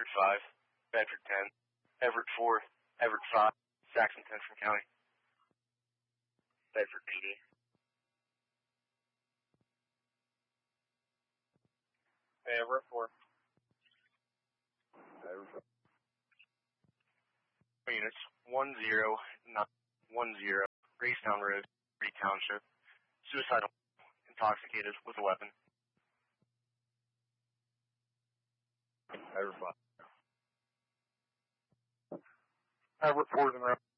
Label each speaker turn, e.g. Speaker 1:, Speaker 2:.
Speaker 1: Bedford 5, Bedford 10, Everett 4, Everett 5, Saxon Central County. Bedford PD. Everett 4. Everett 4. Units 10910, Gracetown Road, Reed Township. Suicidal, intoxicated with a weapon. Everett 5. Everett 4 is in route.